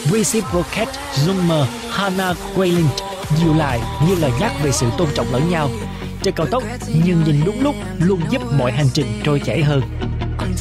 Reciprocate, Zoomer, Hannah Quayling dịu lại như lời nhắc về sự tôn trọng lẫn nhau. Trên cao tốc, nhưng nhìn đúng lúc luôn giúp mọi hành trình trôi chảy hơn.